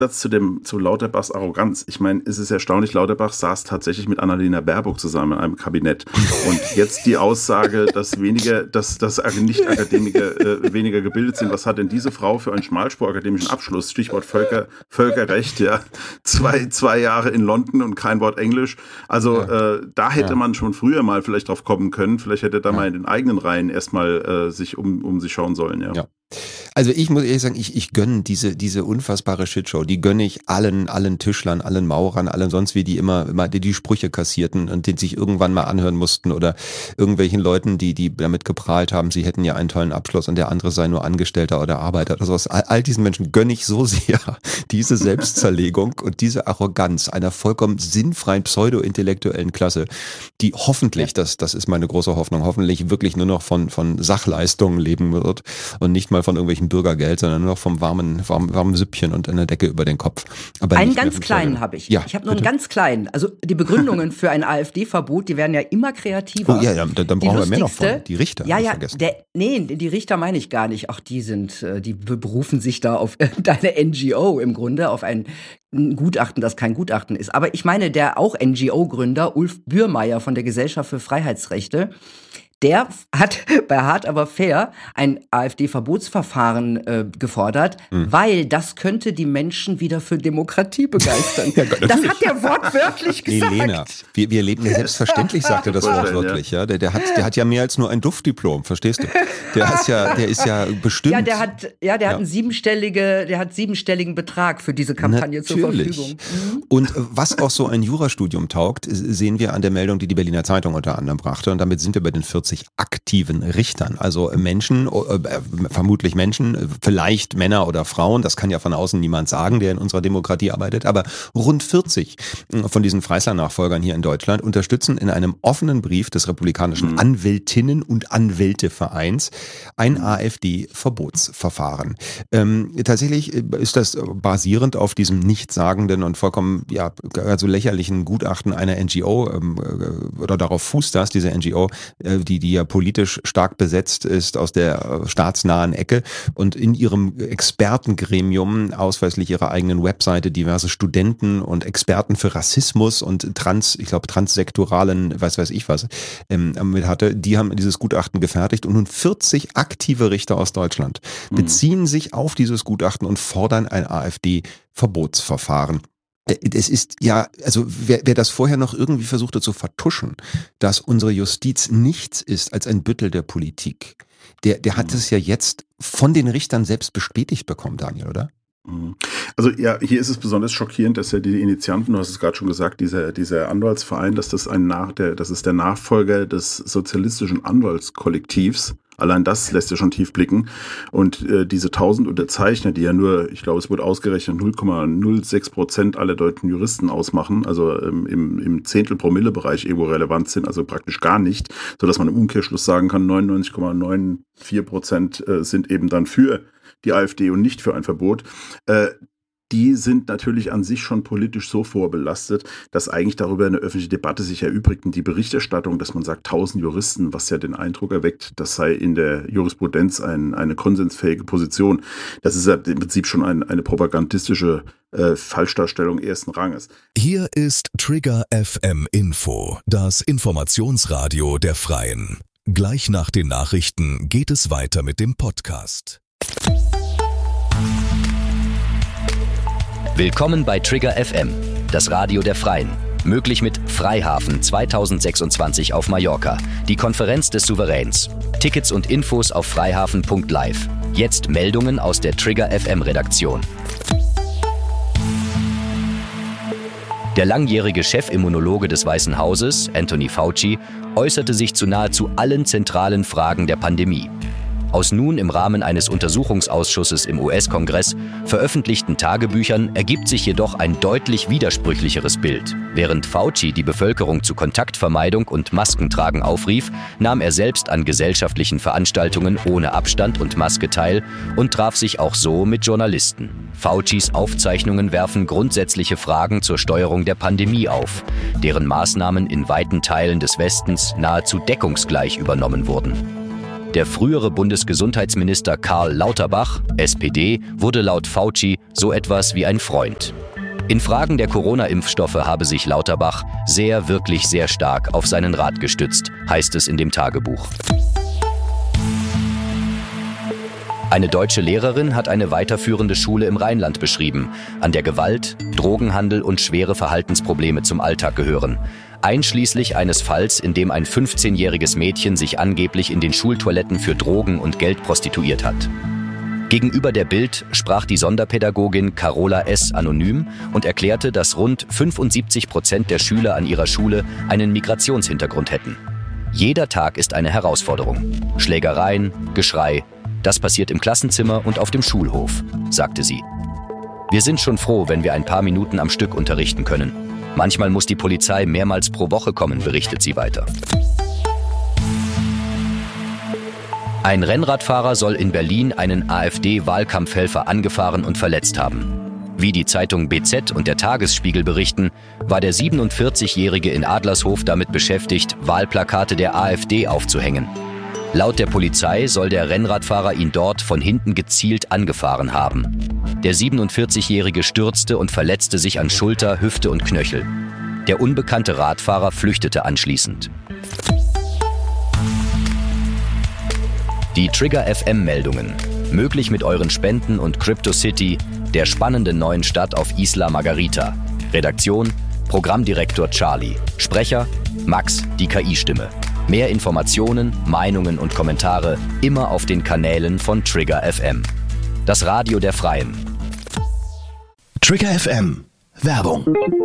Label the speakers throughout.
Speaker 1: zu Lauterbachs Arroganz. Ich meine, es ist erstaunlich, Lauterbach saß tatsächlich mit Annalena Baerbock zusammen in einem Kabinett. Und jetzt die Aussage, dass Nicht-Akademiker weniger gebildet sind. Was hat denn diese Frau für einen schmalspur-akademischen Abschluss? Stichwort Völkerrecht, ja. Zwei Jahre in London und kein Wort Englisch. Also da hätte man schon früher mal vielleicht drauf kommen können. Vielleicht hätte er da mal in den eigenen Reihen erstmal sich um sich schauen sollen, ja.
Speaker 2: Also ich muss ehrlich sagen, ich gönne diese unfassbare Shitshow, die gönne ich allen Tischlern, allen Maurern, allen sonst wie, die immer die Sprüche kassierten und den sich irgendwann mal anhören mussten oder irgendwelchen Leuten, die damit geprahlt haben, sie hätten ja einen tollen Abschluss und der andere sei nur Angestellter oder Arbeiter oder sowas. All diesen Menschen gönne ich so sehr diese Selbstzerlegung und diese Arroganz einer vollkommen sinnfreien pseudo-intellektuellen Klasse, die hoffentlich, das ist meine große Hoffnung, hoffentlich wirklich nur noch von Sachleistungen leben wird und nicht mal von irgendwelchen Bürgergeld, sondern nur noch vom warmen Süppchen und einer Decke über den Kopf. Aber
Speaker 3: einen ganz kleinen habe ich. Ja, ich habe nur einen ganz kleinen. Also die Begründungen für ein AfD-Verbot, die werden ja immer kreativer.
Speaker 2: Oh ja, dann brauchen wir mehr noch von. Die Richter.
Speaker 3: Ja, die Richter meine ich gar nicht. Ach, die berufen sich da auf deine NGO im Grunde, auf ein Gutachten, das kein Gutachten ist. Aber ich meine, der auch NGO-Gründer Ulf Bürmeier von der Gesellschaft für Freiheitsrechte, der hat bei Hart aber fair ein AfD-Verbotsverfahren gefordert, weil das könnte die Menschen wieder für Demokratie begeistern. Das hat der wortwörtlich gesagt.
Speaker 2: Lena, wir leben ja selbstverständlich, sagt er das wortwörtlich. Ja. Der hat ja mehr als nur ein Duftdiplom, verstehst du? Der ist ja bestimmt.
Speaker 3: Ja, der hat einen siebenstelligen Betrag für diese Kampagne zur Verfügung.
Speaker 2: Und was auch so ein Jurastudium taugt, sehen wir an der Meldung, die Berliner Zeitung unter anderem brachte. Und damit sind wir bei den 40 aktiven Richtern, also Menschen, vermutlich Menschen, vielleicht Männer oder Frauen, das kann ja von außen niemand sagen, der in unserer Demokratie arbeitet, aber rund 40 von diesen Freisler-Nachfolgern hier in Deutschland unterstützen in einem offenen Brief des republikanischen Anwältinnen- und Anwältevereins ein AfD-Verbotsverfahren. Tatsächlich ist das basierend auf diesem nichtssagenden und vollkommen also lächerlichen Gutachten einer NGO oder darauf fußt das, diese NGO, die ja politisch stark besetzt ist aus der staatsnahen Ecke und in ihrem Expertengremium, ausweislich ihrer eigenen Webseite, diverse Studenten und Experten für Rassismus und transsektoralen, weiß ich was, mit hatte, die haben dieses Gutachten gefertigt und nun 40 aktive Richter aus Deutschland beziehen sich auf dieses Gutachten und fordern ein AfD-Verbotsverfahren. Es ist ja, also wer das vorher noch irgendwie versuchte zu vertuschen, dass unsere Justiz nichts ist als ein Büttel der Politik, der hat es ja jetzt von den Richtern selbst bestätigt bekommen, Daniel, oder?
Speaker 1: Also ja, hier ist es besonders schockierend, dass ja die Initianten, du hast es gerade schon gesagt, dieser Anwaltsverein, dass das ist der Nachfolger des sozialistischen Anwaltskollektivs. Allein das lässt ja schon tief blicken. Und diese 1000 Unterzeichner, die ja nur, ich glaube, es wurde ausgerechnet, 0,06% aller deutschen Juristen ausmachen, also im Zehntel-Promille-Bereich irgendwo relevant sind, also praktisch gar nicht, sodass man im Umkehrschluss sagen kann, 99,94% sind eben dann für die AfD und nicht für ein Verbot. Die sind natürlich an sich schon politisch so vorbelastet, dass eigentlich darüber eine öffentliche Debatte sich erübrigt. Und die Berichterstattung, dass man sagt 1000 Juristen, was ja den Eindruck erweckt, das sei in der Jurisprudenz eine konsensfähige Position. Das ist ja im Prinzip schon eine propagandistische Falschdarstellung ersten Ranges.
Speaker 4: Hier ist Trigger FM Info, das Informationsradio der Freien. Gleich nach den Nachrichten geht es weiter mit dem Podcast.
Speaker 5: Willkommen bei Trigger FM, das Radio der Freien. Möglich mit Freihafen 2026 auf Mallorca, die Konferenz des Souveräns. Tickets und Infos auf freihafen.live. Jetzt Meldungen aus der Trigger FM Redaktion. Der langjährige Chefimmunologe des Weißen Hauses, Anthony Fauci, äußerte sich zu nahezu allen zentralen Fragen der Pandemie. Aus nun im Rahmen eines Untersuchungsausschusses im US-Kongress veröffentlichten Tagebüchern ergibt sich jedoch ein deutlich widersprüchlicheres Bild. Während Fauci die Bevölkerung zu Kontaktvermeidung und Maskentragen aufrief, nahm er selbst an gesellschaftlichen Veranstaltungen ohne Abstand und Maske teil und traf sich auch so mit Journalisten. Faucis Aufzeichnungen werfen grundsätzliche Fragen zur Steuerung der Pandemie auf, deren Maßnahmen in weiten Teilen des Westens nahezu deckungsgleich übernommen wurden. Der frühere Bundesgesundheitsminister Karl Lauterbach, SPD, wurde laut Fauci so etwas wie ein Freund. In Fragen der Corona-Impfstoffe habe sich Lauterbach wirklich sehr stark auf seinen Rat gestützt, heißt es in dem Tagebuch. Eine deutsche Lehrerin hat eine weiterführende Schule im Rheinland beschrieben, an der Gewalt, Drogenhandel und schwere Verhaltensprobleme zum Alltag gehören. Einschließlich eines Falls, in dem ein 15-jähriges Mädchen sich angeblich in den Schultoiletten für Drogen und Geld prostituiert hat. Gegenüber der Bild sprach die Sonderpädagogin Carola S. anonym und erklärte, dass rund 75% der Schüler an ihrer Schule einen Migrationshintergrund hätten. Jeder Tag ist eine Herausforderung. Schlägereien, Geschrei, das passiert im Klassenzimmer und auf dem Schulhof, sagte sie. Wir sind schon froh, wenn wir ein paar Minuten am Stück unterrichten können. Manchmal muss die Polizei mehrmals pro Woche kommen, berichtet sie weiter. Ein Rennradfahrer soll in Berlin einen AfD-Wahlkampfhelfer angefahren und verletzt haben. Wie die Zeitung BZ und der Tagesspiegel berichten, war der 47-Jährige in Adlershof damit beschäftigt, Wahlplakate der AfD aufzuhängen. Laut der Polizei soll der Rennradfahrer ihn dort von hinten gezielt angefahren haben. Der 47-Jährige stürzte und verletzte sich an Schulter, Hüfte und Knöchel. Der unbekannte Radfahrer flüchtete anschließend. Die Trigger FM-Meldungen. Möglich mit euren Spenden und CryptoCity, der spannenden neuen Stadt auf Isla Margarita. Redaktion: Programmdirektor Charlie. Sprecher: Max, die KI-Stimme. Mehr Informationen, Meinungen und Kommentare immer auf den Kanälen von Trigger FM. Das Radio der Freien.
Speaker 6: Trigger FM. Werbung.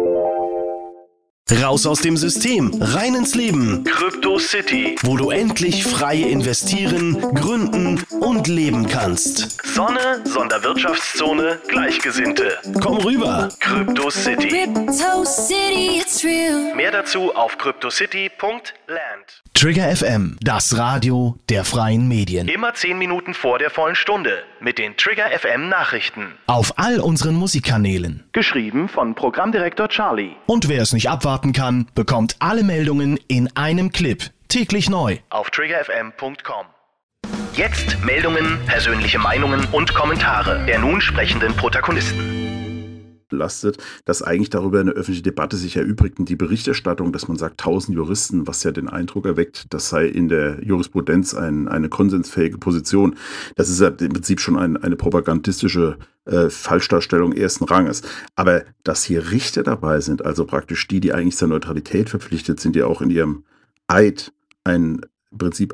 Speaker 6: Raus aus dem System, rein ins Leben. CryptoCity, wo du endlich frei investieren, gründen und leben kannst. Sonne, Sonderwirtschaftszone, Gleichgesinnte. Komm rüber. CryptoCity.
Speaker 7: CryptoCity, it's real.
Speaker 6: Mehr dazu auf cryptocity.land. Trigger FM, das Radio der freien Medien. Immer 10 Minuten vor der vollen Stunde mit den Trigger FM Nachrichten. Auf all unseren Musikkanälen. Geschrieben von Programmdirektor Charlie. Und wer es nicht abwarten kann, bekommt alle Meldungen in einem Clip. Täglich neu. Auf triggerfm.com. Jetzt Meldungen, persönliche Meinungen und Kommentare der nun sprechenden Protagonisten.
Speaker 1: Belastet, dass eigentlich darüber eine öffentliche Debatte sich erübrigt und die Berichterstattung, dass man sagt 1000 Juristen, was ja den Eindruck erweckt, das sei in der Jurisprudenz eine konsensfähige Position. Das ist ja im Prinzip schon eine propagandistische Falschdarstellung ersten Ranges. Aber dass hier Richter dabei sind, also praktisch die eigentlich zur Neutralität verpflichtet sind, die auch in ihrem Eid im Prinzip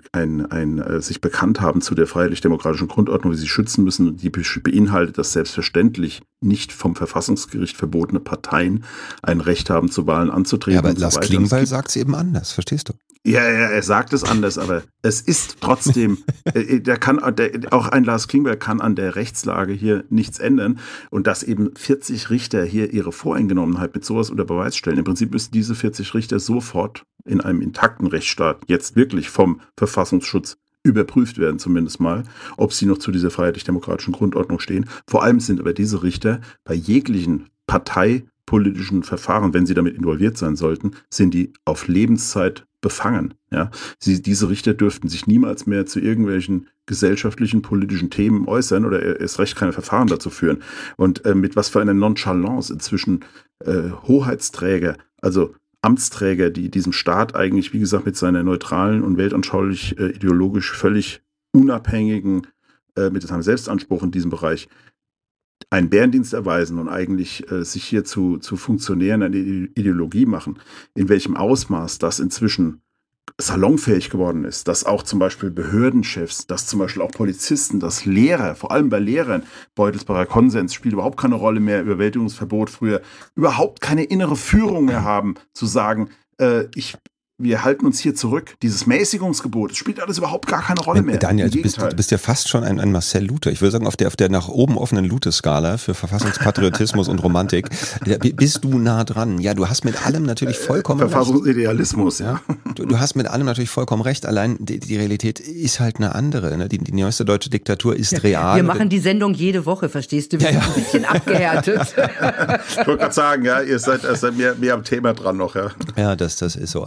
Speaker 1: sich bekannt haben zu der freiheitlich-demokratischen Grundordnung, wie sie schützen müssen, die beinhaltet, dass selbstverständlich nicht vom Verfassungsgericht verbotene Parteien ein Recht haben, zu Wahlen anzutreten.
Speaker 2: Ja, aber Lars Klingbeil sagt es eben anders, verstehst du?
Speaker 1: Ja, er sagt es anders, aber es ist trotzdem, auch ein Lars Klingbeil kann an der Rechtslage hier nichts ändern und dass eben 40 Richter hier ihre Voreingenommenheit mit sowas unter Beweis stellen. Im Prinzip müssen diese 40 Richter sofort in einem intakten Rechtsstaat jetzt wirklich vom Verfassungsschutz überprüft werden, zumindest mal, ob sie noch zu dieser freiheitlich-demokratischen Grundordnung stehen. Vor allem sind aber diese Richter bei jeglichen parteipolitischen Verfahren, wenn sie damit involviert sein sollten, sind die auf Lebenszeit befangen. Ja? Diese Richter dürften sich niemals mehr zu irgendwelchen gesellschaftlichen, politischen Themen äußern oder erst recht keine Verfahren dazu führen. Und mit was für einer Nonchalance inzwischen Hoheitsträger, also Amtsträger, die diesem Staat eigentlich, wie gesagt, mit seiner neutralen und weltanschaulich, ideologisch völlig unabhängigen, mit seinem Selbstanspruch in diesem Bereich einen Bärendienst erweisen und eigentlich sich hier zu Funktionären einer Ideologie machen, in welchem Ausmaß das inzwischen salonfähig geworden ist, dass auch zum Beispiel Behördenchefs, dass zum Beispiel auch Polizisten, dass Lehrer, vor allem bei Lehrern, Beutelsbacher Konsens spielt überhaupt keine Rolle mehr, Überwältigungsverbot früher, überhaupt keine innere Führung mehr haben, zu sagen, wir halten uns hier zurück. Dieses Mäßigungsgebot, das spielt alles überhaupt gar keine Rolle mehr.
Speaker 2: Daniel, du bist ja fast schon ein Marcel Luther. Ich würde sagen, auf der nach oben offenen Luther-Skala für Verfassungspatriotismus und Romantik bist du nah dran. Ja, du hast mit allem natürlich vollkommen
Speaker 1: Verfassungsidealismus,
Speaker 2: recht. Du hast mit allem natürlich vollkommen recht. Allein die Realität ist halt eine andere. Ne? Die neueste deutsche Diktatur ist real.
Speaker 3: Wir machen die Sendung jede Woche, verstehst du? Wir sind ein bisschen abgehärtet.
Speaker 1: Ich wollte gerade sagen, ja, ihr seid mehr am Thema dran noch. Ja,
Speaker 2: das ist so. Aber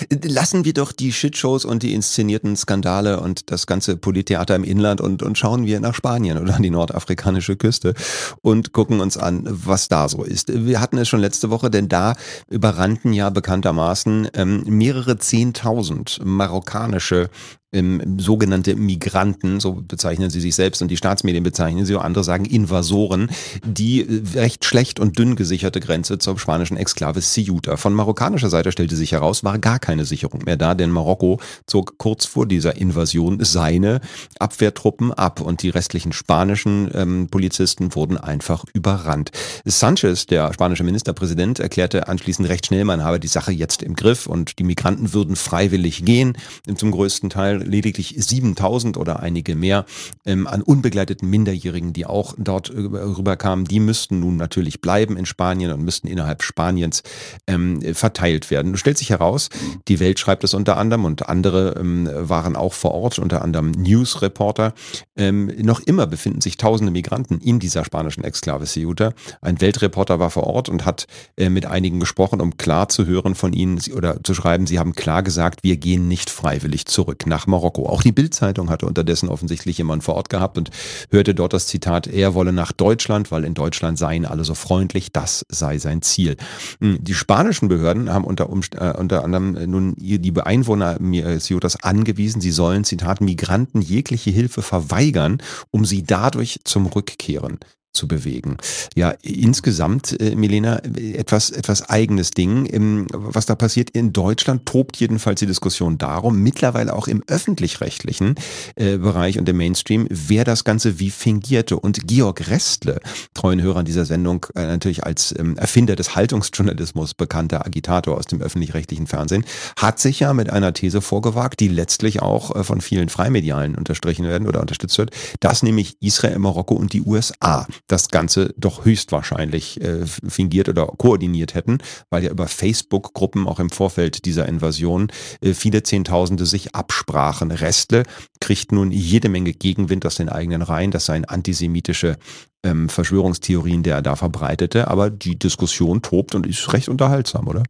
Speaker 2: Lassen wir doch die Shitshows und die inszenierten Skandale und das ganze Polittheater im Inland und schauen wir nach Spanien oder an die nordafrikanische Küste und gucken uns an, was da so ist. Wir hatten es schon letzte Woche, denn da überrannten ja bekanntermaßen mehrere 10.000 marokkanische sogenannte Migranten, so bezeichnen sie sich selbst und die Staatsmedien bezeichnen sie, andere sagen Invasoren, die recht schlecht und dünn gesicherte Grenze zur spanischen Exklave Ceuta. Von marokkanischer Seite stellte sich heraus, war gar keine Sicherung mehr da, denn Marokko zog kurz vor dieser Invasion seine Abwehrtruppen ab und die restlichen spanischen Polizisten wurden einfach überrannt. Sanchez, der spanische Ministerpräsident, erklärte anschließend recht schnell, man habe die Sache jetzt im Griff und die Migranten würden freiwillig gehen, zum größten Teil lediglich 7.000 oder einige mehr an unbegleiteten Minderjährigen, die auch dort rüberkamen, die müssten nun natürlich bleiben in Spanien und müssten innerhalb Spaniens verteilt werden. Stellt sich heraus, die Welt schreibt es unter anderem und andere waren auch vor Ort, unter anderem News-Reporter. Noch immer befinden sich tausende Migranten in dieser spanischen Exklave Ceuta. Ein Weltreporter war vor Ort und hat mit einigen gesprochen, um klar zu hören von ihnen oder zu schreiben, sie haben klar gesagt, wir gehen nicht freiwillig zurück nach Marokko. Auch die Bild-Zeitung hatte unterdessen offensichtlich jemanden vor Ort gehabt und hörte dort das Zitat, er wolle nach Deutschland, weil in Deutschland seien alle so freundlich, das sei sein Ziel. Die spanischen Behörden haben unter anderem nun die Einwohner Ceutas angewiesen, sie sollen, Zitat, Migranten jegliche Hilfe verweigern, um sie dadurch zum Rückkehren zu bewegen. Ja, insgesamt, Milena, etwas eigenes Ding. Was da passiert in Deutschland, tobt jedenfalls die Diskussion darum, mittlerweile auch im öffentlich-rechtlichen Bereich und im Mainstream, wer das Ganze wie fingierte. Und Georg Restle, treuen Hörern dieser Sendung, natürlich als Erfinder des Haltungsjournalismus, bekannter Agitator aus dem öffentlich-rechtlichen Fernsehen, hat sich ja mit einer These vorgewagt, die letztlich auch von vielen Freimedialen unterstrichen werden oder unterstützt wird, dass nämlich Israel, Marokko und die USA das Ganze doch höchstwahrscheinlich fingiert oder koordiniert hätten, weil ja über Facebook-Gruppen auch im Vorfeld dieser Invasion viele Zehntausende sich absprachen. Restle kriegt nun jede Menge Gegenwind aus den eigenen Reihen, das seien antisemitische Verschwörungstheorien, der er da verbreitete, aber die Diskussion tobt und ist recht unterhaltsam, oder?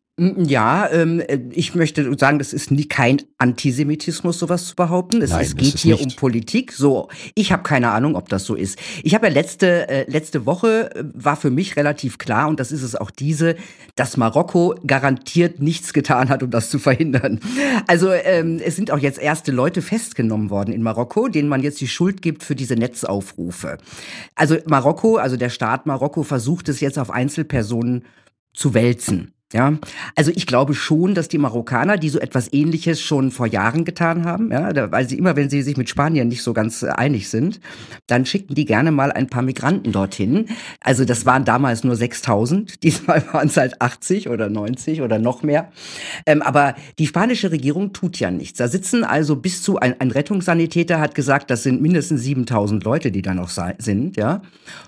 Speaker 3: Ja, ich möchte sagen, das ist kein Antisemitismus, sowas zu behaupten. Es geht hier um Politik. So, ich habe keine Ahnung, ob das so ist. Ich habe ja letzte Woche war für mich relativ klar, und das ist es auch dass Marokko garantiert nichts getan hat, um das zu verhindern. Also es sind auch jetzt erste Leute festgenommen worden in Marokko, denen man jetzt die Schuld gibt für diese Netzaufrufe. Also der Staat Marokko versucht es jetzt auf Einzelpersonen zu wälzen. Ja, also ich glaube schon, dass die Marokkaner, die so etwas Ähnliches schon vor Jahren getan haben, ja, weil sie immer, wenn sie sich mit Spanien nicht so ganz einig sind, dann schicken die gerne mal ein paar Migranten dorthin. Also das waren damals nur 6.000, diesmal waren es halt 80 oder 90 oder noch mehr. Aber die spanische Regierung tut ja nichts. Da sitzen also ein Rettungssanitäter hat gesagt, das sind mindestens 7.000 Leute, die da noch sind, ja.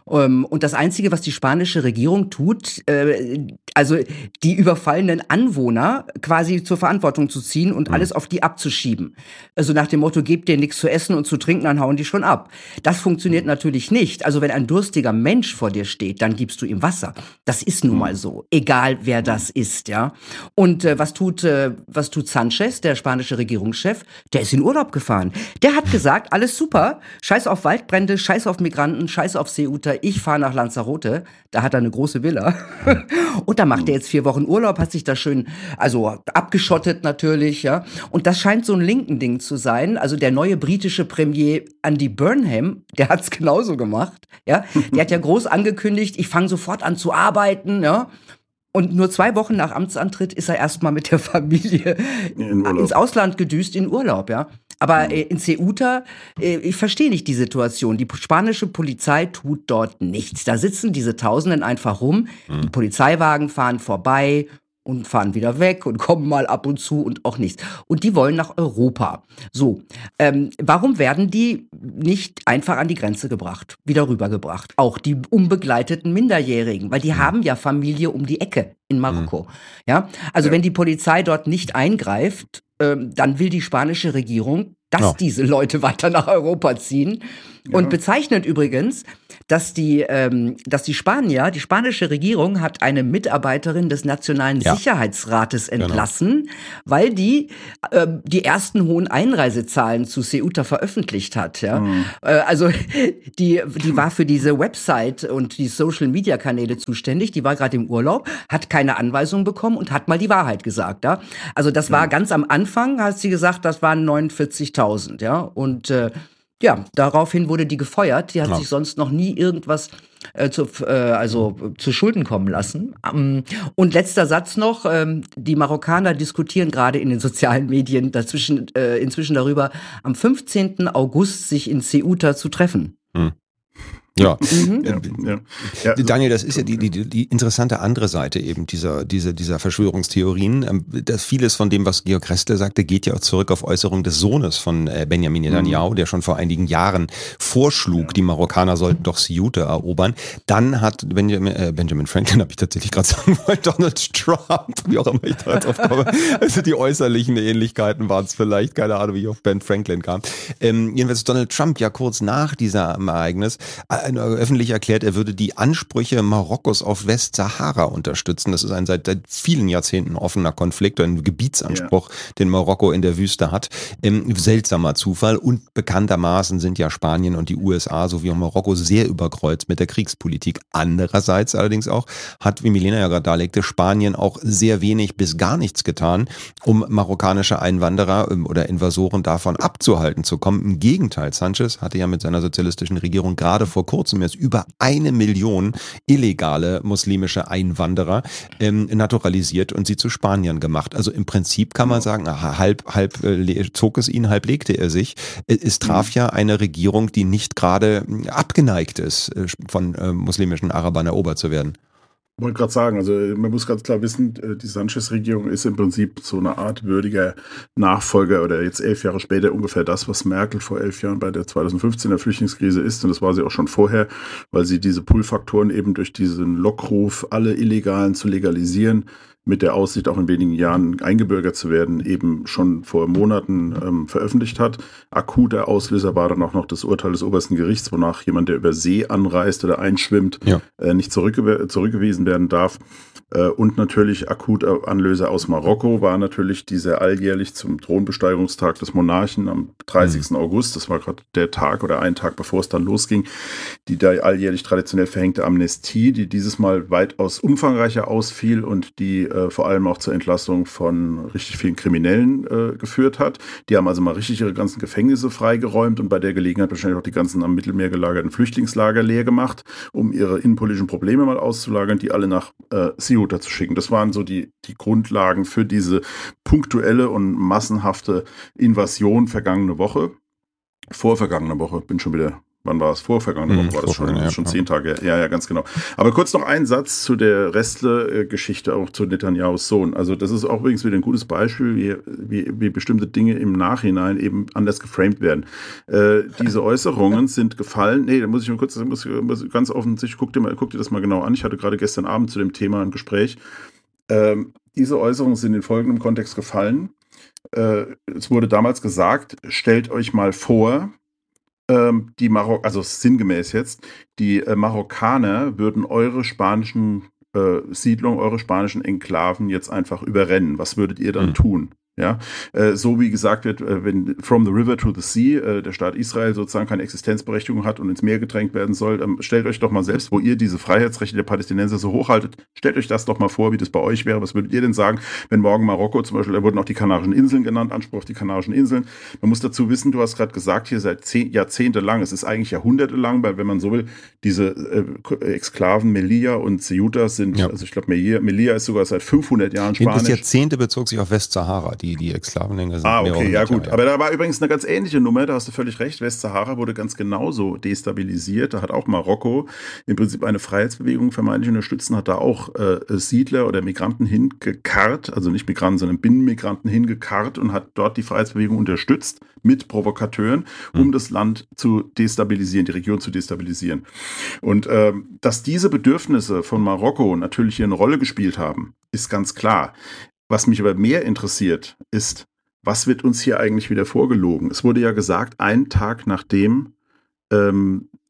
Speaker 3: Und das Einzige, was die spanische Regierung tut, also die überfallenen Anwohner quasi zur Verantwortung zu ziehen und alles auf die abzuschieben. Also nach dem Motto, gebt dir nichts zu essen und zu trinken, dann hauen die schon ab. Das funktioniert natürlich nicht. Also wenn ein durstiger Mensch vor dir steht, dann gibst du ihm Wasser. Das ist nun mal so, egal wer das ist, ja. Und was tut Sanchez, der spanische Regierungschef? Der ist in Urlaub gefahren. Der hat gesagt, alles super, scheiß auf Waldbrände, scheiß auf Migranten, scheiß auf Ceuta, ich fahre nach Lanzarote, da hat er eine große Villa. Und da macht er jetzt 4 Wochen Urlaub, hat sich da schön, abgeschottet natürlich, ja. Und das scheint so ein linken Ding zu sein. Also der neue britische Premier Andy Burnham, der hat's genauso gemacht, ja. Der hat ja groß angekündigt, ich fange sofort an zu arbeiten, ja. Und nur 2 Wochen nach Amtsantritt ist er erstmal mit der Familie ins Ausland gedüst in Urlaub, ja. Aber in Ceuta, ich verstehe nicht die Situation. Die spanische Polizei tut dort nichts. Da sitzen diese Tausenden einfach rum. Die Polizeiwagen fahren vorbei und fahren wieder weg und kommen mal ab und zu und auch nichts. Und die wollen nach Europa. So, warum werden die nicht einfach an die Grenze gebracht, wieder rübergebracht? Auch die unbegleiteten Minderjährigen, weil die haben ja Familie um die Ecke in Marokko. Ja, also wenn die Polizei dort nicht eingreift, dann will die spanische Regierung, dass diese Leute weiter nach Europa ziehen. Und bezeichnend übrigens, dass die Spanier, die spanische Regierung hat eine Mitarbeiterin des Nationalen Sicherheitsrates entlassen, weil die ersten hohen Einreisezahlen zu Ceuta veröffentlicht hat. Ja? Also die war für diese Website und die Social-Media-Kanäle zuständig, die war gerade im Urlaub, hat keine Anweisung bekommen und hat mal die Wahrheit gesagt. Ja? Also das war ganz am Anfang, hat sie gesagt, das waren 49.000. Ja? Und daraufhin wurde die gefeuert. Die hat sich sonst noch nie irgendwas zu Schulden kommen lassen. Und letzter Satz noch, die Marokkaner diskutieren gerade in den sozialen Medien inzwischen darüber, am 15. August sich in Ceuta zu treffen.
Speaker 2: Ja. Daniel, das ist ja die interessante andere Seite eben dieser Verschwörungstheorien. Das vieles von dem, was Georg Restle sagte, geht ja auch zurück auf Äußerungen des Sohnes von Benjamin Netanyahu, der schon vor einigen Jahren vorschlug, die Marokkaner sollten doch Ceuta erobern. Dann hat Benjamin Franklin, habe ich tatsächlich gerade sagen wollen, Donald Trump, wie auch immer ich da drauf komme. Also die äußerlichen Ähnlichkeiten waren es vielleicht, keine Ahnung, wie ich auf Ben Franklin kam. Jedenfalls ist Donald Trump ja kurz nach diesem Ereignis öffentlich erklärt, er würde die Ansprüche Marokkos auf Westsahara unterstützen. Das ist ein seit vielen Jahrzehnten offener Konflikt, ein Gebietsanspruch, den Marokko in der Wüste hat. Seltsamer Zufall und bekanntermaßen sind ja Spanien und die USA sowie auch Marokko sehr überkreuzt mit der Kriegspolitik. Andererseits allerdings auch hat, wie Milena ja gerade darlegte, Spanien auch sehr wenig bis gar nichts getan, um marokkanische Einwanderer oder Invasoren davon abzuhalten zu kommen. Im Gegenteil, Sanchez hatte ja mit seiner sozialistischen Regierung gerade vor kurzem jetzt über 1 Million illegale muslimische Einwanderer naturalisiert und sie zu Spaniern gemacht. Also im Prinzip kann man sagen, halb zog es ihn, halb legte er sich. Es traf ja eine Regierung, die nicht gerade abgeneigt ist, von muslimischen Arabern erobert zu werden.
Speaker 1: Ich wollte gerade sagen, also man muss ganz klar wissen, die Sanchez-Regierung ist im Prinzip so eine Art würdiger Nachfolger oder jetzt 11 Jahre später ungefähr das, was Merkel vor 11 Jahren bei der 2015er Flüchtlingskrise ist. Und das war sie auch schon vorher, weil sie diese Pull-Faktoren eben durch diesen Lockruf, alle Illegalen zu legalisieren, mit der Aussicht, auch in wenigen Jahren eingebürgert zu werden, eben schon vor Monaten veröffentlicht hat. Akuter Auslöser war dann auch noch das Urteil des obersten Gerichts, wonach jemand, der über See anreist oder einschwimmt, nicht zurückgewiesen werden darf. Und natürlich akuter Anlöser aus Marokko war natürlich dieser alljährlich zum Thronbesteigerungstag des Monarchen am 30. August, das war gerade der Tag oder ein Tag, bevor es dann losging, die da alljährlich traditionell verhängte Amnestie, die dieses Mal weitaus umfangreicher ausfiel und die vor allem auch zur Entlassung von richtig vielen Kriminellen geführt hat. Die haben also mal richtig ihre ganzen Gefängnisse freigeräumt und bei der Gelegenheit wahrscheinlich auch die ganzen am Mittelmeer gelagerten Flüchtlingslager leer gemacht, um ihre innenpolitischen Probleme mal auszulagern, die alle nach Ceuta zu schicken. Das waren so die Grundlagen für diese punktuelle und massenhafte Invasion vorvergangene Woche, bin schon wieder. Wann war es? Vorvergangene Woche war das schon. Das ist schon 10 Tage. Ja, ganz genau. Aber kurz noch ein Satz zu der Restle-Geschichte, auch zu Netanyahus Sohn. Also das ist auch übrigens wieder ein gutes Beispiel, wie bestimmte Dinge im Nachhinein eben anders geframed werden. Diese Äußerungen sind gefallen. Nee, da muss ich mal kurz, ganz offensichtlich, guck dir das mal genau an. Ich hatte gerade gestern Abend zu dem Thema ein Gespräch. Diese Äußerungen sind in folgendem Kontext gefallen. Es wurde damals gesagt, stellt euch mal vor, also sinngemäß jetzt, die Marokkaner würden eure spanischen Siedlungen, eure spanischen Enklaven jetzt einfach überrennen. Was würdet ihr dann tun? Ja, so wie gesagt wird, wenn from the river to the sea der Staat Israel sozusagen keine Existenzberechtigung hat und ins Meer gedrängt werden soll, stellt euch doch mal selbst, wo ihr diese Freiheitsrechte der Palästinenser so hochhaltet, stellt euch das doch mal vor, wie das bei euch wäre. Was würdet ihr denn sagen, wenn morgen Marokko zum Beispiel, da wurden auch die Kanarischen Inseln genannt, Anspruch auf die Kanarischen Inseln. Man muss dazu wissen, du hast gerade gesagt, hier seit Jahrzehnte lang, es ist eigentlich Jahrhunderte lang, weil wenn man so will, diese Exklaven Melilla und Ceuta sind, also ich glaube Melilla ist sogar seit 500 Jahren spanisch.
Speaker 2: Das Jahrzehnte bezog sich auf Westsahara, die Exklavenländer sind.
Speaker 1: Okay, ja gut. Aber da war übrigens eine ganz ähnliche Nummer, da hast du völlig recht. Westsahara wurde ganz genauso destabilisiert. Da hat auch Marokko im Prinzip eine Freiheitsbewegung vermeintlich unterstützt, hat da auch Siedler oder Migranten hingekarrt, also nicht Migranten, sondern Binnenmigranten hingekarrt und hat dort die Freiheitsbewegung unterstützt mit Provokateuren, um das Land zu destabilisieren, die Region zu destabilisieren. Und dass diese Bedürfnisse von Marokko natürlich hier eine Rolle gespielt haben, ist ganz klar. Was mich aber mehr interessiert, ist, was wird uns hier eigentlich wieder vorgelogen? Es wurde ja gesagt, einen Tag nachdem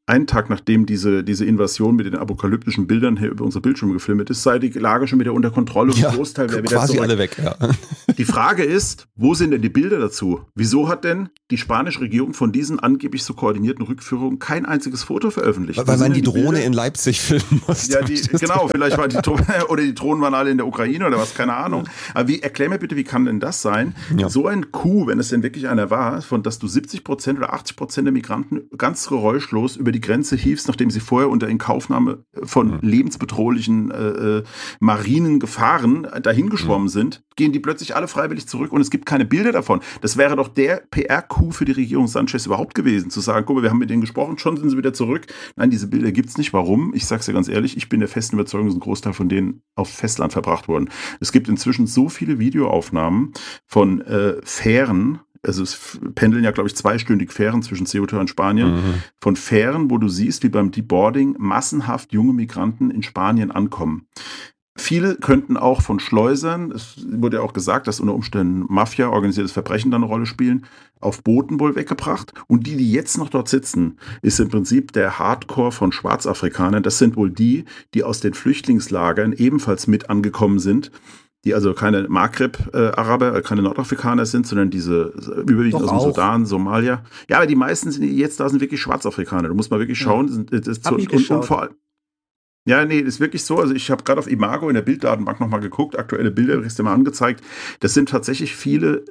Speaker 1: einen Tag nachdem diese Invasion mit den apokalyptischen Bildern hier über unsere Bildschirme gefilmt ist, sei die Lage schon wieder unter Kontrolle und Großteil wäre wieder
Speaker 2: quasi
Speaker 1: zurück.
Speaker 2: alle weg, ja.
Speaker 1: Die Frage ist, wo sind denn die Bilder dazu? Wieso hat denn die spanische Regierung von diesen angeblich so koordinierten Rückführungen kein einziges Foto veröffentlicht?
Speaker 2: Weil man die Drohne in Leipzig filmen musste.
Speaker 1: Ja, genau, vielleicht waren die Drohnen waren alle in der Ukraine oder was, keine Ahnung. Aber erklär mir bitte, wie kann denn das sein? Ja. So ein Coup, wenn es denn wirklich einer war, von dass du 70% oder 80% der Migranten ganz geräuschlos über die Grenze hiefst, nachdem sie vorher unter Inkaufnahme von lebensbedrohlichen marinen Gefahren dahin geschwommen sind, gehen die plötzlich alle freiwillig zurück und es gibt keine Bilder davon. Das wäre doch der PR-Coup für die Regierung Sanchez überhaupt gewesen, zu sagen, guck mal, wir haben mit denen gesprochen, schon sind sie wieder zurück. Nein, diese Bilder gibt es nicht. Warum? Ich sag's dir ganz ehrlich, ich bin der festen Überzeugung, dass ein Großteil von denen auf Festland verbracht wurden. Es gibt inzwischen so viele Videoaufnahmen von Fähren, also es pendeln ja, glaube ich, 2-stündig Fähren zwischen Ceuta und Spanien, von Fähren, wo du siehst, wie beim Deboarding massenhaft junge Migranten in Spanien ankommen. Viele könnten auch von Schleusern, es wurde ja auch gesagt, dass unter Umständen Mafia, organisiertes Verbrechen da eine Rolle spielen, auf Booten wohl weggebracht. Und die jetzt noch dort sitzen, ist im Prinzip der Hardcore von Schwarzafrikanern. Das sind wohl die aus den Flüchtlingslagern ebenfalls mit angekommen sind, die also keine Maghreb-Araber, keine Nordafrikaner sind, sondern diese überwiegend aus dem Sudan, Somalia. Ja, aber die meisten, die jetzt da sind, wirklich Schwarzafrikaner. Du musst mal wirklich schauen. Und vor allem. Ja, nee, ist wirklich so. Also ich habe gerade auf Imago in der Bilddatenbank nochmal geguckt, aktuelle Bilder, kriegst du mal angezeigt. Das sind tatsächlich viele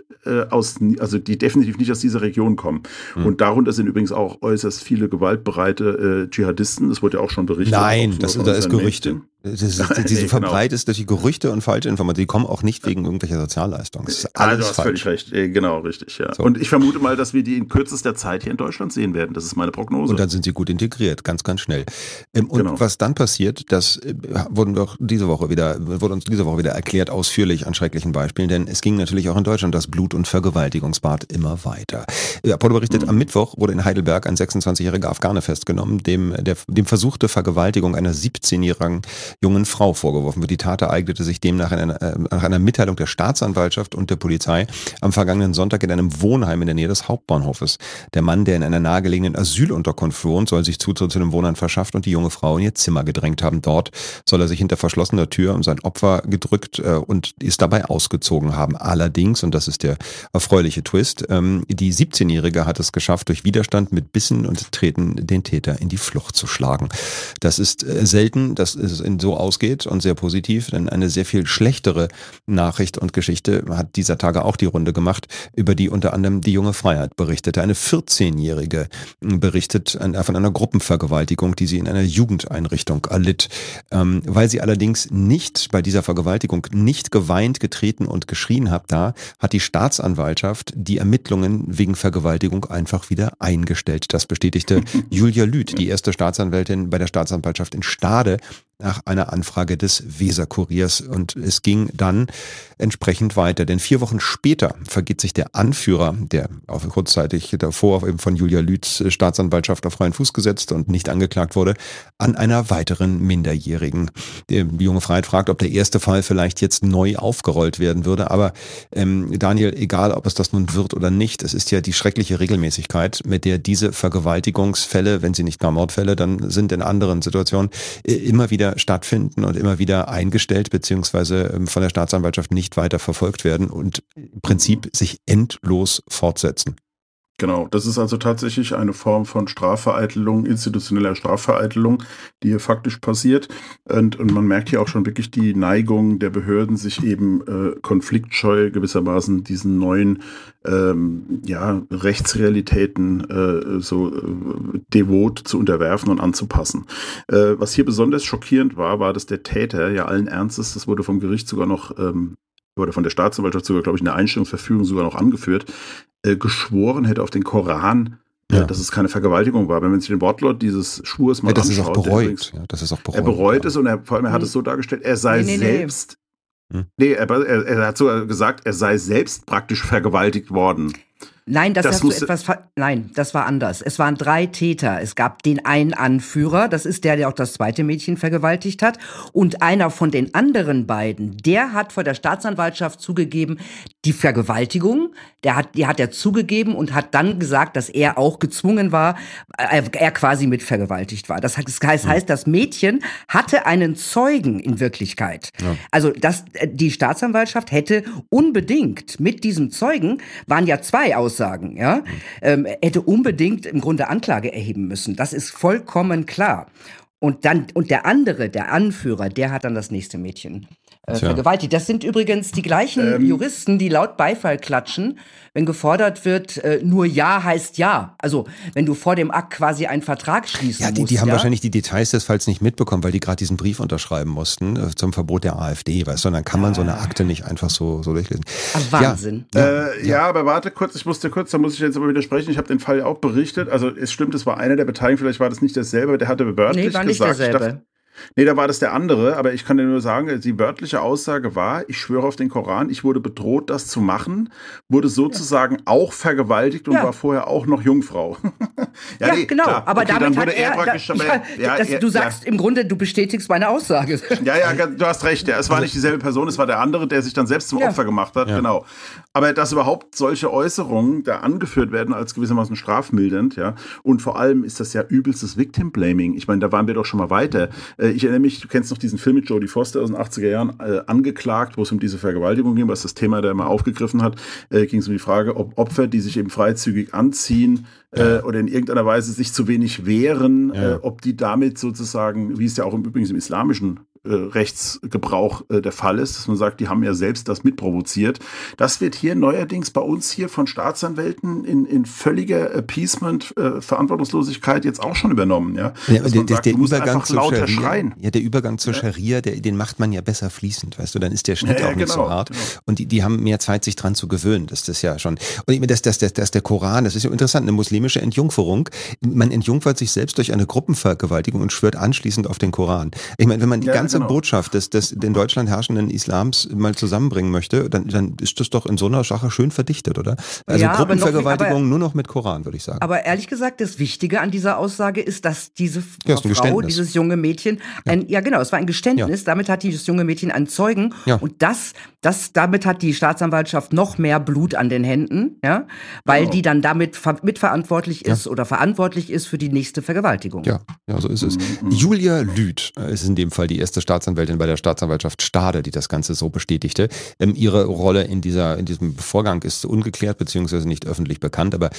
Speaker 1: die definitiv nicht aus dieser Region kommen. Und darunter sind übrigens auch äußerst viele gewaltbereite Dschihadisten. Das wurde ja auch schon berichtet.
Speaker 2: Nein, da ist Gerüchte. Diese verbreitet ist durch die Gerüchte und falsche Informationen. Die kommen auch nicht wegen irgendwelcher Sozialleistungen. Das ist alles
Speaker 1: du hast völlig recht. Genau, richtig. Ja. So. Und ich vermute mal, dass wir die in kürzester Zeit hier in Deutschland sehen werden. Das ist meine Prognose.
Speaker 2: Und dann sind sie gut integriert, ganz, ganz schnell. Und was dann passiert, das wurde uns diese Woche wieder erklärt, ausführlich an schrecklichen Beispielen, denn es ging natürlich auch in Deutschland das Blut- und Vergewaltigungsbad immer weiter. Apollo berichtet, am Mittwoch wurde in Heidelberg ein 26-jähriger Afghane festgenommen, dem versuchte Vergewaltigung einer 17-jährigen jungen Frau vorgeworfen wird. Die Tat ereignete sich demnach nach einer Mitteilung der Staatsanwaltschaft und der Polizei am vergangenen Sonntag in einem Wohnheim in der Nähe des Hauptbahnhofes. Der Mann, der in einer nahegelegenen Asylunterkunft wohnt, soll sich Zutritt zu dem Wohnheim verschafft und die junge Frau in ihr Zimmer gedrängt haben. Dort soll er sich hinter verschlossener Tür um sein Opfer gedrückt und ist dabei ausgezogen haben. Allerdings, und das ist der erfreuliche Twist, die 17-Jährige hat es geschafft, durch Widerstand mit Bissen und Treten den Täter in die Flucht zu schlagen. Das ist selten, dass es so ausgeht und sehr positiv, denn eine sehr viel schlechtere Nachricht und Geschichte hat dieser Tage auch die Runde gemacht, über die unter anderem die junge Freiheit berichtete. Eine 14-Jährige berichtet von einer Gruppenvergewaltigung, die sie in einer Jugendeinrichtung erlitt. Weil sie allerdings bei dieser Vergewaltigung nicht geweint, getreten und geschrien hat die Staatsanwaltschaft die Ermittlungen wegen Vergewaltigung einfach wieder eingestellt. Das bestätigte Julia Lüth, die erste Staatsanwältin bei der Staatsanwaltschaft in Stade, nach einer Anfrage des Weser-Kuriers. Und es ging dann entsprechend weiter. Denn 4 Wochen später vergeht sich der Anführer, der auch kurzzeitig davor eben von Julia Lüths Staatsanwaltschaft auf freien Fuß gesetzt und nicht angeklagt wurde, an einer weiteren Minderjährigen. Die junge Freiheit fragt, ob der erste Fall vielleicht jetzt neu aufgerollt werden würde. Aber Daniel, egal ob es das nun wird oder nicht, es ist ja die schreckliche Regelmäßigkeit, mit der diese Vergewaltigungsfälle, wenn sie nicht gar Mordfälle dann sind in anderen Situationen, immer wieder stattfinden und immer wieder eingestellt beziehungsweise von der Staatsanwaltschaft nicht weiter verfolgt werden und im Prinzip sich endlos fortsetzen.
Speaker 1: Genau, das ist also tatsächlich eine Form von Strafvereitelung, institutioneller Strafvereitelung, die hier faktisch passiert. Und man merkt hier auch schon wirklich die Neigung der Behörden, sich eben konfliktscheu gewissermaßen diesen neuen Rechtsrealitäten devot zu unterwerfen und anzupassen. Was hier besonders schockierend war, dass der Täter ja allen Ernstes, das wurde vom Gericht sogar noch oder von der Staatsanwaltschaft sogar, glaube ich, in der Einstellungsverfügung sogar noch angeführt, geschworen hätte auf den Koran, dass es keine Vergewaltigung war. Wenn man sich den Wortlaut dieses Schwurs mal anschaut.
Speaker 2: Das ist auch bereut. Das ist auch bereut.
Speaker 1: Er bereut es und vor allem er hat es so dargestellt, er sei selbst... Nee, er hat sogar gesagt, er sei selbst praktisch vergewaltigt worden.
Speaker 3: Nein, das war anders. Es waren 3 Täter. Es gab den einen Anführer, das ist der auch das zweite Mädchen vergewaltigt hat. Und einer von den anderen beiden, der hat vor der Staatsanwaltschaft zugegeben, die Vergewaltigung, die hat er zugegeben und hat dann gesagt, dass er auch gezwungen war, er quasi mit vergewaltigt war. Das heißt, das Mädchen hatte einen Zeugen in Wirklichkeit. Ja. Also die Staatsanwaltschaft hätte unbedingt mit diesem Zeugen, waren ja 2 Aussagen, ja, hätte unbedingt im Grunde Anklage erheben müssen. Das ist vollkommen klar. Und der Anführer, der hat dann das nächste Mädchen vergewaltigt. Das sind übrigens die gleichen Juristen, die laut Beifall klatschen, wenn gefordert wird, nur Ja heißt Ja. Also wenn du vor dem Akt quasi einen Vertrag schließen musst.
Speaker 2: Die haben wahrscheinlich die Details des Falls nicht mitbekommen, weil die gerade diesen Brief unterschreiben mussten zum Verbot der AfD, weißt du, und dann kann man so eine Akte nicht einfach so durchlesen.
Speaker 3: Ach, Wahnsinn.
Speaker 1: Ja, aber warte kurz, da muss ich jetzt aber widersprechen, ich habe den Fall ja auch berichtet, also es stimmt, es war einer der Beteiligten, vielleicht war das nicht derselbe, der hatte wörtlich gesagt.
Speaker 3: Nee, war nicht derselbe.
Speaker 1: Nee, da war das der andere, aber ich kann dir nur sagen, die wörtliche Aussage war, ich schwöre auf den Koran, ich wurde bedroht, das zu machen, wurde sozusagen auch vergewaltigt und war vorher auch noch Jungfrau.
Speaker 3: Genau, klar. Aber okay, damit hat er praktisch... du sagst im Grunde, du bestätigst meine Aussage.
Speaker 1: Ja, du hast recht, es war nicht dieselbe Person, es war der andere, der sich dann selbst zum Opfer gemacht hat, genau. Aber dass überhaupt solche Äußerungen da angeführt werden als gewissermaßen strafmildernd, ja, und vor allem ist das ja übelstes Victim-Blaming. Ich meine, da waren wir doch schon mal weiter. Ich erinnere mich, du kennst noch diesen Film mit Jodie Foster aus den 80er Jahren, Angeklagt, wo es um diese Vergewaltigung ging, was das Thema da immer aufgegriffen hat, ging es um die Frage, ob Opfer, die sich eben freizügig anziehen oder in irgendeiner Weise sich zu wenig wehren, ob die damit sozusagen, wie es ja auch übrigens im islamischen Rechtsgebrauch der Fall ist, dass man sagt, die haben ja selbst das mitprovoziert. Das wird hier neuerdings bei uns hier von Staatsanwälten in völliger Appeasement, Verantwortungslosigkeit jetzt auch schon übernommen. Ja?
Speaker 2: Der Übergang zur Scharia, der Übergang zur Scharia, den macht man ja besser fließend, weißt du, dann ist der Schnitt auch nicht so hart. Genau. Und die haben mehr Zeit, sich dran zu gewöhnen. Das ist ja schon. Und ich meine, das der Koran, das ist ja interessant, eine muslimische Entjungferung. Man entjungfert sich selbst durch eine Gruppenvergewaltigung und schwört anschließend auf den Koran. Ich meine, wenn man die ganze Botschaft des in Deutschland herrschenden Islams mal zusammenbringen möchte, dann ist das doch in so einer Sache schön verdichtet, oder? Also Gruppenvergewaltigung nur noch mit Koran, würde ich sagen.
Speaker 3: Aber ehrlich gesagt, das Wichtige an dieser Aussage ist, dass diese Frau, dieses junge Mädchen, es war ein Geständnis, damit hat dieses junge Mädchen einen Zeugen und damit hat die Staatsanwaltschaft noch mehr Blut an den Händen, weil die dann damit mitverantwortlich ist oder verantwortlich ist für die nächste Vergewaltigung.
Speaker 2: Ja, so ist es. Julia Lüth ist in dem Fall die erste Staatsanwältin bei der Staatsanwaltschaft Stade, die das Ganze so bestätigte. Ihre Rolle in diesem Vorgang ist ungeklärt beziehungsweise nicht öffentlich bekannt, aber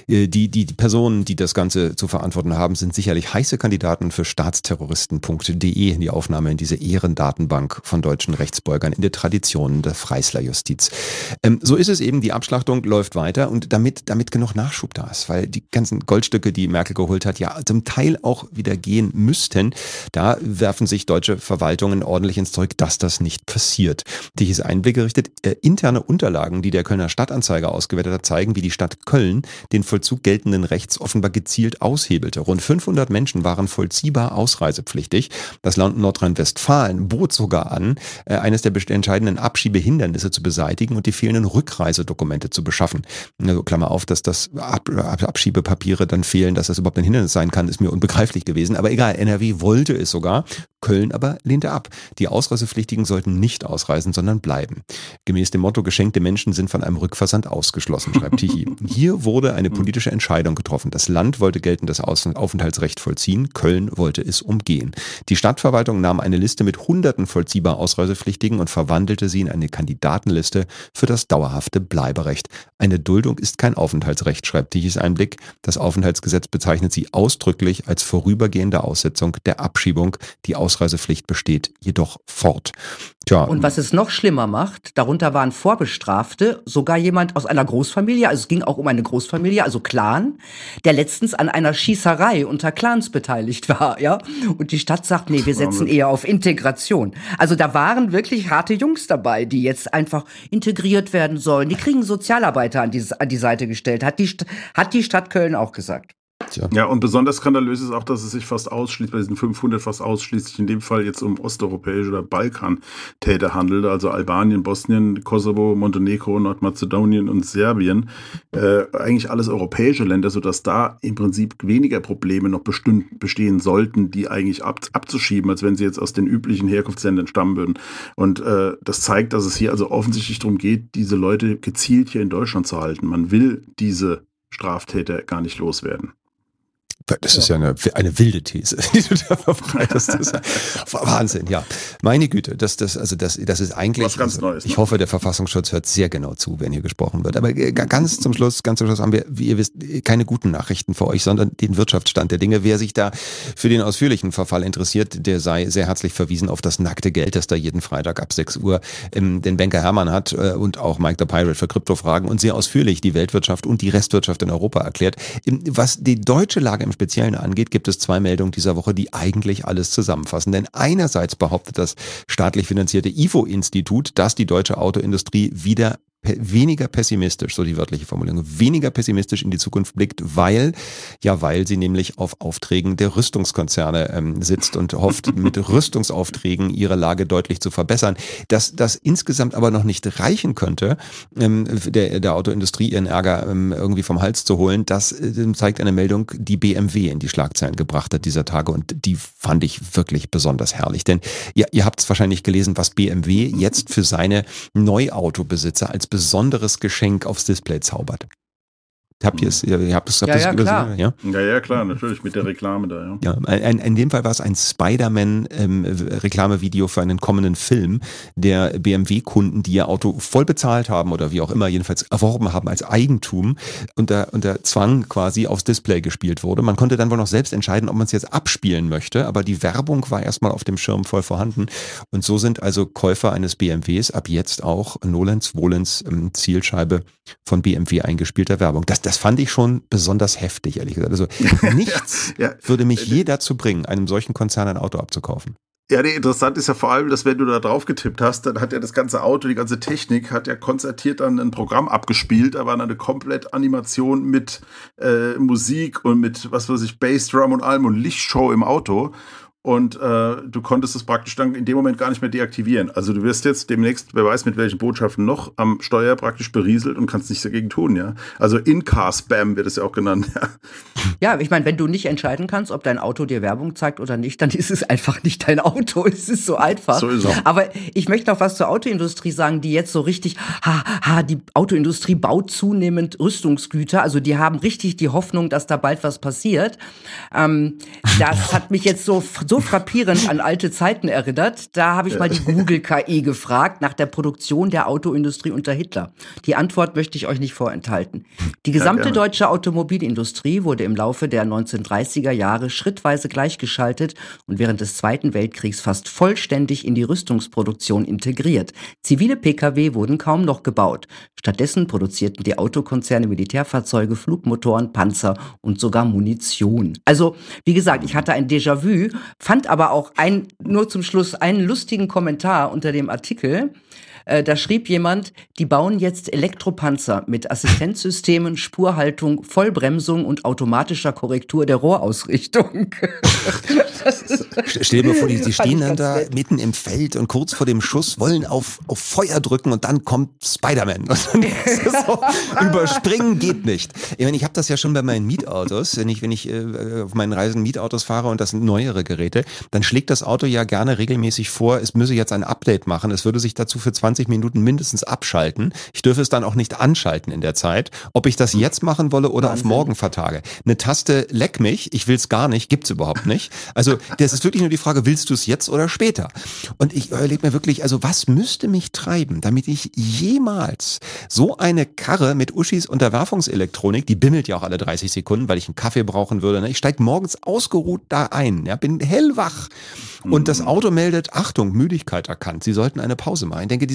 Speaker 2: die Personen, die das Ganze zu verantworten haben, sind sicherlich heiße Kandidaten für staatsterroristen.de, die Aufnahme in diese Ehrendatenbank von deutschen Rechtsbeugern in der Tradition der Freisler-Justiz. So ist es eben, die Abschlachtung läuft weiter und damit genug Nachschub da ist, weil die ganzen Goldstücke, die Merkel geholt hat, ja zum Teil auch wieder gehen müssten. Da werfen sich deutsche Verwaltungen ordentlich ins Zeug, dass das nicht passiert. Die ist Einblick gerichtet. Interne Unterlagen, die der Kölner Stadtanzeiger ausgewertet hat, zeigen, wie die Stadt Köln den Vollzug geltenden Rechts offenbar gezielt aushebelte. Rund 500 Menschen waren vollziehbar ausreisepflichtig. Das Land Nordrhein-Westfalen bot sogar an, eines der entscheidenden Abschiebehindernisse zu beseitigen und die fehlenden Rückreisedokumente zu beschaffen. Also Klammer auf, dass das Abschiebepapiere dann fehlen, dass das überhaupt ein Hindernis sein kann, ist mir unbegreiflich gewesen. Aber egal, NRW wollte es sogar. Köln aber lehnte ab. Die Ausreisepflichtigen sollten nicht ausreisen, sondern bleiben. Gemäß dem Motto, geschenkte Menschen sind von einem Rückversand ausgeschlossen, schreibt Tichy. Hier wurde eine politische Entscheidung getroffen. Das Land wollte geltendes Aufenthaltsrecht vollziehen, Köln wollte es umgehen. Die Stadtverwaltung nahm eine Liste mit hunderten vollziehbar Ausreisepflichtigen und verwandelte sie in eine Kandidatenliste für das dauerhafte Bleiberecht. Eine Duldung ist kein Aufenthaltsrecht, schreibt Tichys Einblick. Das Aufenthaltsgesetz bezeichnet sie ausdrücklich als vorübergehende Aussetzung der Abschiebung. Die Ausreisepflicht besteht jedoch fort. Tja.
Speaker 3: Und was es noch schlimmer macht, darunter waren Vorbestrafte, sogar jemand aus einer Großfamilie, also es ging auch um eine Großfamilie, also Clan, der letztens an einer Schießerei unter Clans beteiligt war, ja. Und die Stadt sagt, nee, wir setzen eher auf Integration. Also da waren wirklich harte Jungs dabei, die jetzt einfach integriert werden sollen. Die kriegen Sozialarbeiter an die Seite gestellt, hat die Stadt Köln auch gesagt.
Speaker 2: Ja.
Speaker 1: Ja, und besonders skandalös ist auch, dass es sich fast ausschließlich, bei diesen 500 fast ausschließlich in dem Fall jetzt um osteuropäische oder Balkan-Täter handelt, also Albanien, Bosnien, Kosovo, Montenegro, Nordmazedonien und Serbien. Eigentlich alles europäische Länder, sodass da im Prinzip weniger Probleme noch bestehen sollten, die eigentlich abzuschieben, als wenn sie jetzt aus den üblichen Herkunftsländern stammen würden. Und das zeigt, dass es hier also offensichtlich darum geht, diese Leute gezielt hier in Deutschland zu halten. Man will diese Straftäter gar nicht loswerden.
Speaker 2: Das ist ja eine wilde These, die du da verbreitest. Das ist Wahnsinn, ja. Meine Güte, das ist eigentlich,
Speaker 1: was ganz Neues, ne?
Speaker 2: Ich hoffe, der Verfassungsschutz hört sehr genau zu, wenn hier gesprochen wird. Aber ganz zum Schluss haben wir, wie ihr wisst, keine guten Nachrichten für euch, sondern den Wirtschaftsstand der Dinge. Wer sich da für den ausführlichen Verfall interessiert, der sei sehr herzlich verwiesen auf das nackte Geld, das da jeden Freitag ab 6 Uhr den Banker Hermann hat und auch Mike the Pirate für Kryptofragen und sehr ausführlich die Weltwirtschaft und die Restwirtschaft in Europa erklärt. Was die deutsche Lage im Speziellen angeht, gibt es 2 Meldungen dieser Woche, die eigentlich alles zusammenfassen. Denn einerseits behauptet das staatlich finanzierte IFO-Institut, dass die deutsche Autoindustrie wieder weniger pessimistisch, so die wörtliche Formulierung, weniger pessimistisch in die Zukunft blickt, weil sie nämlich auf Aufträgen der Rüstungskonzerne sitzt und hofft, mit Rüstungsaufträgen ihre Lage deutlich zu verbessern. Dass das insgesamt aber noch nicht reichen könnte, der Autoindustrie ihren Ärger irgendwie vom Hals zu holen, das zeigt eine Meldung, die BMW in die Schlagzeilen gebracht hat dieser Tage und die fand ich wirklich besonders herrlich. Denn ihr habt es wahrscheinlich gelesen, was BMW jetzt für seine Neuautobesitzer als besonderes Geschenk aufs Display zaubert. Habt ihr es gesehen?
Speaker 3: Klar.
Speaker 1: Ja, klar, natürlich, mit der Reklame da, ja.
Speaker 2: Ja, in dem Fall war es ein Spider-Man-Reklamevideo für einen kommenden Film der BMW-Kunden, die ihr Auto voll bezahlt haben oder wie auch immer, jedenfalls erworben haben als Eigentum, unter Zwang quasi aufs Display gespielt wurde. Man konnte dann wohl noch selbst entscheiden, ob man es jetzt abspielen möchte, aber die Werbung war erstmal auf dem Schirm voll vorhanden. Und so sind also Käufer eines BMWs ab jetzt auch nolens volens Zielscheibe von BMW eingespielter Werbung. Das fand ich schon besonders heftig, ehrlich gesagt. Also nichts würde mich je dazu bringen, einem solchen Konzern ein Auto abzukaufen.
Speaker 1: Ja, interessant ist ja vor allem, dass wenn du da drauf getippt hast, dann hat ja das ganze Auto, die ganze Technik, hat ja konzertiert dann ein Programm abgespielt. Da war eine komplett Animation mit Musik und mit, was weiß ich, Bassdrum und allem und Lichtshow im Auto. Und du konntest es praktisch dann in dem Moment gar nicht mehr deaktivieren. Also du wirst jetzt demnächst, wer weiß mit welchen Botschaften noch, am Steuer praktisch berieselt und kannst nichts dagegen tun, ja. Also In-Car-Spam wird es ja auch genannt, ja.
Speaker 3: Ja, ich meine, wenn du nicht entscheiden kannst, ob dein Auto dir Werbung zeigt oder nicht, dann ist es einfach nicht dein Auto. Es ist so einfach.
Speaker 1: So ist es.
Speaker 3: Aber ich möchte noch was zur Autoindustrie sagen, die jetzt so richtig, die Autoindustrie baut zunehmend Rüstungsgüter. Also die haben richtig die Hoffnung, dass da bald was passiert. Das hat mich jetzt so frappierend an alte Zeiten erinnert. Da habe ich mal die Google-KI gefragt nach der Produktion der Autoindustrie unter Hitler. Die Antwort möchte ich euch nicht vorenthalten. Die gesamte deutsche Automobilindustrie wurde im Laufe der 1930er Jahre schrittweise gleichgeschaltet und während des Zweiten Weltkriegs fast vollständig in die Rüstungsproduktion integriert. Zivile Pkw wurden kaum noch gebaut. Stattdessen produzierten die Autokonzerne Militärfahrzeuge, Flugmotoren, Panzer und sogar Munition. Also, wie gesagt, ich hatte ein Déjà-vu, fand aber auch nur zum Schluss einen lustigen Kommentar unter dem Artikel. Da schrieb jemand, die bauen jetzt Elektropanzer mit Assistenzsystemen, Spurhaltung, Vollbremsung und automatischer Korrektur der Rohrausrichtung.
Speaker 2: Stell dir mal vor, die stehen dann da mitten im Feld und kurz vor dem Schuss wollen auf Feuer drücken und dann kommt Spider-Man. Und dann ist es so, überspringen geht nicht. Ich meine, ich habe das ja schon bei meinen Mietautos, wenn ich auf meinen Reisen Mietautos fahre und das sind neuere Geräte, dann schlägt das Auto ja gerne regelmäßig vor, es müsse jetzt ein Update machen, es würde sich dazu für 20 Minuten mindestens abschalten. Ich dürfe es dann auch nicht anschalten in der Zeit. Ob ich das jetzt machen wolle oder auf morgen vertage. Eine Taste leck mich, ich will es gar nicht, gibt's überhaupt nicht. Also das ist wirklich nur die Frage, willst du es jetzt oder später? Und ich überlege mir wirklich, also was müsste mich treiben, damit ich jemals so eine Karre mit Uschis Unterwerfungselektronik, die bimmelt ja auch alle 30 Sekunden, weil ich einen Kaffee brauchen würde. Ne? Ich steige morgens ausgeruht da ein, bin hellwach. Und das Auto meldet, Achtung, Müdigkeit erkannt. Sie sollten eine Pause machen. Ich denke, diese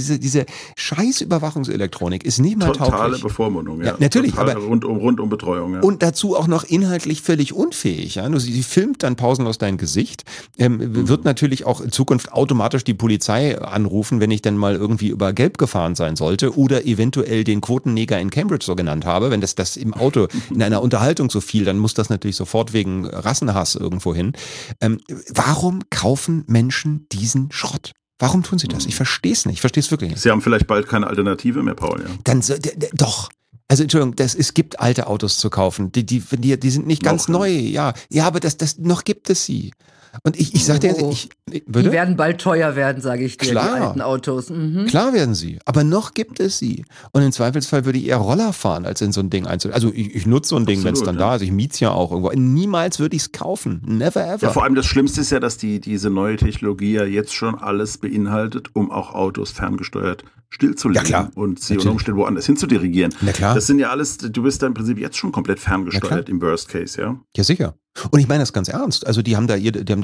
Speaker 2: diese scheiß Überwachungselektronik ist nicht mal tauglich.
Speaker 1: Totale Bevormundung, ja.
Speaker 2: Natürlich,
Speaker 1: Totale
Speaker 2: aber
Speaker 1: rundum Betreuung, ja.
Speaker 2: Und dazu auch noch inhaltlich völlig unfähig. Ja? Sie filmt dann pausenlos dein Gesicht, wird natürlich auch in Zukunft automatisch die Polizei anrufen, wenn ich dann mal irgendwie über Gelb gefahren sein sollte oder eventuell den Quotenneger in Cambridge so genannt habe. Wenn das im Auto in einer Unterhaltung so viel, dann muss das natürlich sofort wegen Rassenhass irgendwo hin. Warum kaufen Menschen diesen Schrott? Warum tun sie das? Ich verstehe es nicht. Ich verstehe es wirklich nicht.
Speaker 1: Sie haben vielleicht bald keine Alternative mehr, Paul, ja.
Speaker 2: Dann doch. Also Entschuldigung, es gibt alte Autos zu kaufen. Die sind nicht ganz
Speaker 1: noch,
Speaker 2: neu. Ja, aber das noch gibt es sie. Und ich sag dir,
Speaker 3: die werden bald teuer werden, sage ich dir,
Speaker 2: Klar.
Speaker 3: die alten Autos. Mhm.
Speaker 2: Klar werden sie, aber noch gibt es sie. Und im Zweifelsfall würde ich eher Roller fahren, als in so ein Ding einzusteigen. Also ich nutze so ein Ding, wenn es dann da ist. Ich miet's ja auch irgendwo. Niemals würde ich es kaufen. Never ever.
Speaker 1: Ja, vor allem das Schlimmste ist ja, dass diese neue Technologie ja jetzt schon alles beinhaltet, um auch Autos ferngesteuert stillzulegen und sie unter Umständen woanders hinzudirigieren.
Speaker 2: Na klar.
Speaker 1: Das sind ja alles, du bist da im Prinzip jetzt schon komplett ferngesteuert im Worst Case, ja?
Speaker 2: Ja, sicher. Und ich meine das ganz ernst. Also die haben da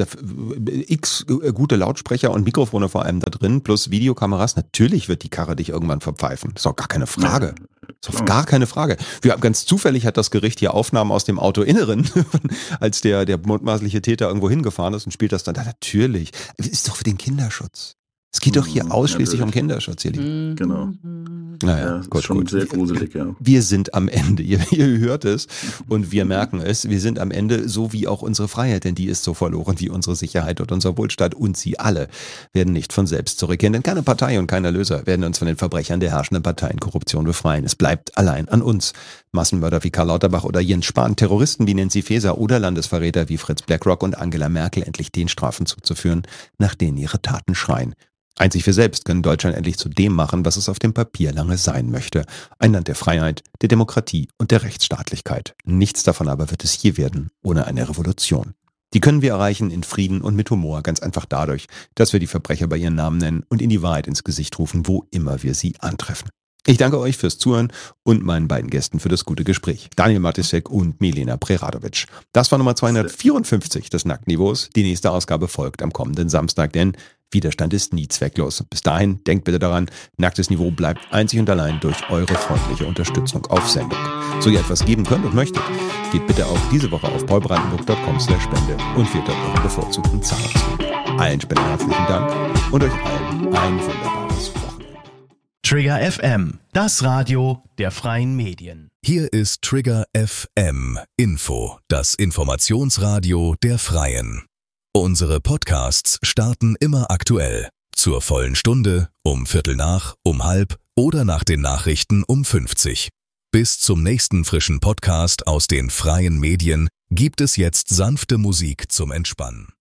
Speaker 2: x gute Lautsprecher und Mikrofone vor allem da drin, plus Videokameras. Natürlich wird die Karre dich irgendwann verpfeifen. Das ist auch gar keine Frage. Das ist auch gar keine Frage. Ganz zufällig hat das Gericht hier Aufnahmen aus dem Autoinneren, als der mutmaßliche Täter irgendwo hingefahren ist und spielt das dann. Natürlich. Das ist doch für den Kinderschutz. Es geht doch hier ausschließlich um Kinderschutz, ihr Lieben.
Speaker 1: Genau.
Speaker 2: Naja,
Speaker 1: das ist schon sehr gruselig, ja.
Speaker 2: Wir sind am Ende, ihr hört es und wir merken es, wir sind am Ende, so wie auch unsere Freiheit, denn die ist so verloren wie unsere Sicherheit und unser Wohlstand und sie alle werden nicht von selbst zurückkehren, denn keine Partei und kein Erlöser werden uns von den Verbrechern der herrschenden Parteienkorruption befreien. Es bleibt allein an uns. Massenmörder wie Karl Lauterbach oder Jens Spahn, Terroristen wie Nancy Faeser oder Landesverräter wie Fritz Blackrock und Angela Merkel endlich den Strafen zuzuführen, nach denen ihre Taten schreien. Einzig wir selbst können Deutschland endlich zu dem machen, was es auf dem Papier lange sein möchte. Ein Land der Freiheit, der Demokratie und der Rechtsstaatlichkeit. Nichts davon aber wird es je werden, ohne eine Revolution. Die können wir erreichen in Frieden und mit Humor, ganz einfach dadurch, dass wir die Verbrecher bei ihren Namen nennen und ihnen die Wahrheit ins Gesicht rufen, wo immer wir sie antreffen. Ich danke euch fürs Zuhören und meinen beiden Gästen für das gute Gespräch. Daniel Matisek und Milena Preradovic. Das war Nummer 254 des Nacktniveaus. Die nächste Ausgabe folgt am kommenden Samstag, denn Widerstand ist nie zwecklos. Bis dahin, denkt bitte daran, Nacktes Niveau bleibt einzig und allein durch eure freundliche Unterstützung auf Sendung. So ihr etwas geben könnt und möchtet, geht bitte auch diese Woche auf paulbrandenburg.com/spende und wählt dort eure bevorzugten Zahlen zu. Allen Spendern herzlichen Dank und euch allen ein wunderbares Wochenende.
Speaker 6: Trigger FM, das Radio der freien Medien.
Speaker 4: Hier ist Trigger FM Info, das Informationsradio der Freien. Unsere Podcasts starten immer aktuell. Zur vollen Stunde, um Viertel nach, um halb oder nach den Nachrichten um 50. Bis zum nächsten frischen Podcast aus den freien Medien gibt es jetzt sanfte Musik zum Entspannen.